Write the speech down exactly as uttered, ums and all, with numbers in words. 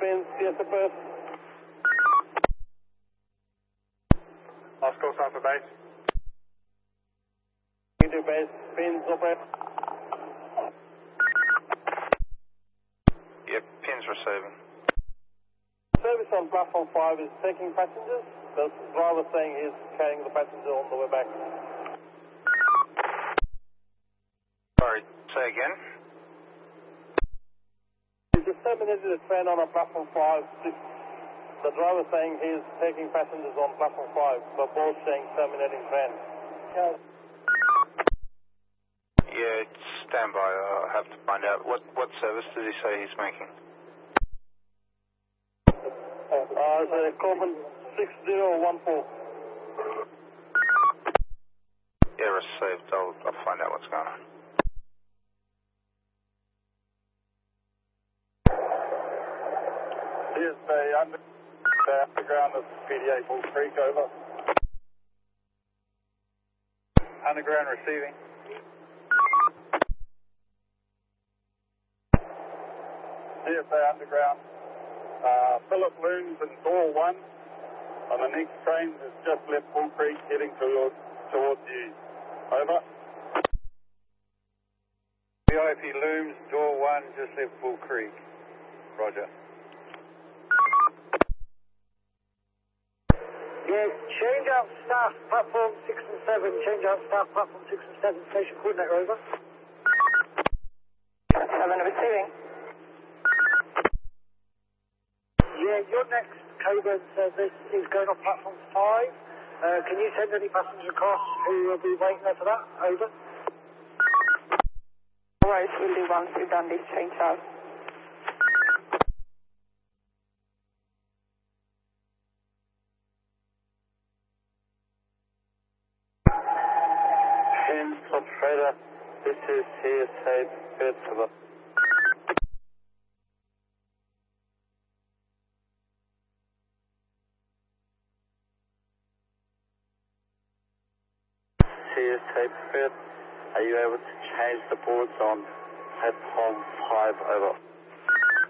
Pins, Fiesta Perth. Last call sign for base. Into base, Pins, operate. Yep, Pins receiving. Service on platform five is taking passengers. The driver saying he's carrying the passenger on the way back. Sorry, say again? He just terminated a train on a platform five. The driver saying he's taking passengers on platform five. The both saying terminating train. Yeah. Yeah, stand by. I'll have to find out. What what service does he say he's making? Uh, the Coleman six zero one four. Yeah, received. I'll, I'll find out what's going on. Here's the, under, the underground of P D A Bull Creek, over. Underground receiving. C S A underground. Uh, Phillip Looms and door one on the next train has just left Bull Creek heading towards, towards you. Over. V I P Looms, door one just left Bull Creek. Roger. Yeah, change out staff, platform six and seven, change out staff, platform six and seven, station coordinator, over. seven receiving. Yeah, your next Coburn service is going on platform five. Uh, can you send any passengers across who will be waiting there for that? Over. Alright, we'll do once we've done this change out. Pins, operator. This is C S A Perth. C S A Perth, are you able to change the boards on platform five, over?